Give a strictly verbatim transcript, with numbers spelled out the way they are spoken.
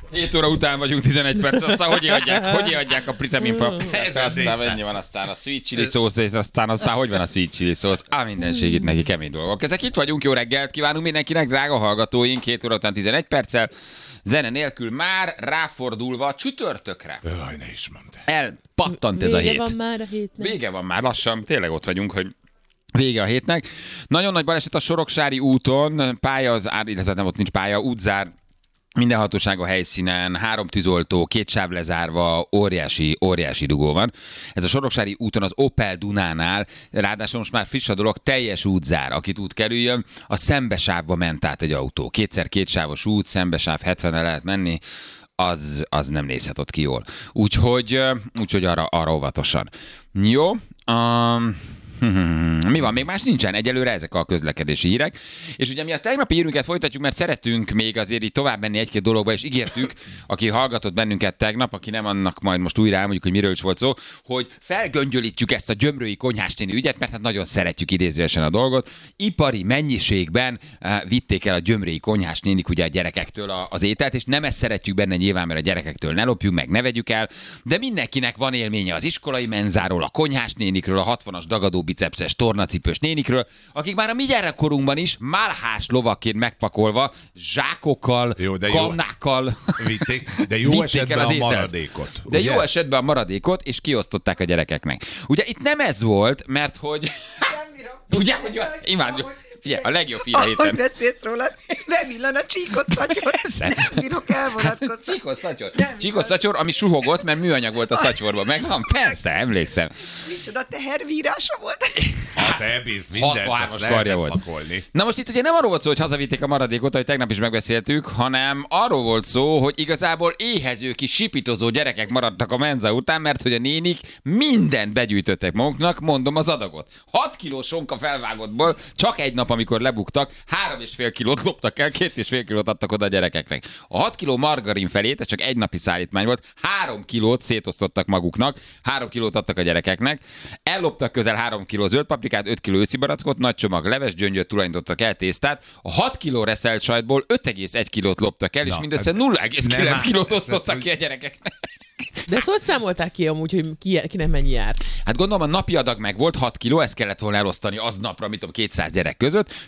hét óra után vagyunk, tizenegy perc, aztán hogy adják, hogy adják a vitamin paprikát, aztán mennyi van, aztán a sweet chili szósz, aztán aztán hogy van a sweet chili szósz, á, mindenség itt neki kemény dolgok. Ezek itt vagyunk, jó reggelt kívánunk mindenkinek, drága hallgatóink, hét óra után tizenegy perccel, zene nélkül már ráfordulva csütörtökre. Jaj, ne is mondd. Elpattant ez a Vége hét. van már a hétnek. Vége van már, lassan, tényleg ott vagyunk, hogy vége a hétnek. Nagyon nagy baleset a Soroksári úton, pálya az ár, illetve nem ott nincs pálya, útzár, minden hatóság a helyszínen, három tűzoltó, két sáv lezárva, óriási, óriási dugó van. Ez a Soroksári úton az Opel Dunánál, ráadásul most már friss a dolog, teljes útzár, akit út kerüljön, a szembesávba ment át egy autó. Kétszer kétsávos út, szembesáv, hetvennel lehet menni, az, az nem nézhet ott ki jól. Úgyhogy, úgyhogy arra, arra óvatosan. Jó, um... Mi van? Még más nincsen. Egyelőre ezek a közlekedési hírek. És ugye mi a tegnapi hírünket folytatjuk, mert szeretünk még azért így tovább menni egy-két dologba, és ígértük, aki hallgatott bennünket tegnap, aki nem, annak majd most újra elmondjuk, hogy miről is volt szó, hogy felgöngyölítjük ezt a gyömrői konyhásténi ügyet, mert hát nagyon szeretjük idézőesen a dolgot. Ipari mennyiségben uh, vitték el a gyömrői konyhásnénik ugye a gyerekektől a, az ételt, és nem ezt szeretjük benne nyilván, mert a gyerekektől ne lopjuk, meg ne vegyük el, de mindenkinek van élménye az iskolai menzáról, a konyhásnénikről, a hatvanas dagadó bicepszes tornacipős nénikről, akik már a mi gyerekkorunkban is málhás lovakként megpakolva, zsákokkal, jó, kannákkal vitték, de jó esetben a maradékot. De ugye? jó esetben a maradékot, és kiosztották a gyerekeknek. Ugye itt nem ez volt, mert hogy... Ugye, hogy imádjuk. Figyelj, a legjobb hír a héten. Ahogy beszélsz rólad, bevillan a csíkos szatyor. Nem bírok elvonatkozni. Csíkos szatyor. Csíkos szatyor, ami suhogott, mert műanyag volt a szatyorban. Megvan? Persze, emlékszem. Micsoda tehervírása volt. Az elbíz mindent, azt karja volt. pakolni. Na most itt ugye nem arról volt szó, hogy hazavitték a maradékot, ahogy tegnap is megbeszéltük, hanem arról volt szó, hogy igazából éhező kis sipitozó gyerekek maradtak a menza után, mert hogy a nénik mindent begyűjtöttek maguknak, mondom az adagot. hat kiló sonka felvágottból csak egy nap, amikor lebuktak, három és fél kilót loptak el, két és fél kilót adtak oda a gyerekeknek. A hat kiló margarin felét, ez csak egy napi szállítmány volt, három kilót szétosztottak maguknak, három kilót adtak a gyerekeknek, elloptak közel három kiló zöld paprikát, öt kiló őszi barackot, nagy csomag leves gyöngyöt tulajdonítottak el tésztát, a hat kiló reszelt sajtból öt egész egy kilót loptak el, és Na, mindössze nulla egész kilenc kilót osztottak ki a gyerekeknek. De ezt hogy számolták ki amúgy, hogy ki, ki nem mennyi jár? Hát gondolom a napi adag meg volt hat kiló, ezt kellett volna elosztani aznapra, mit tudom, kétszáz gyerek között.